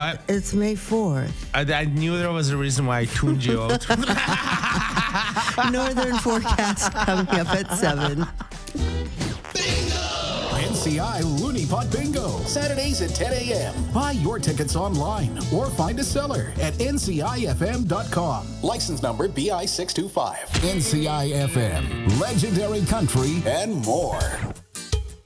It's May 4th. I knew there was a reason why I tuned you out. Northern forecast coming up at 7. NCI Looney Pot Bingo, Saturdays at 10 a.m. Buy your tickets online or find a seller at ncifm.com. License number BI 625. NCI FM, legendary country and more.